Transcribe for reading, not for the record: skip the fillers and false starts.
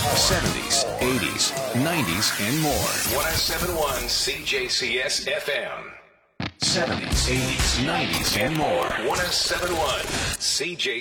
70s, 80s, 90s, and more. 1071 CJCS FM. 70s, 80s, 90s, and more. 1071 CJCS.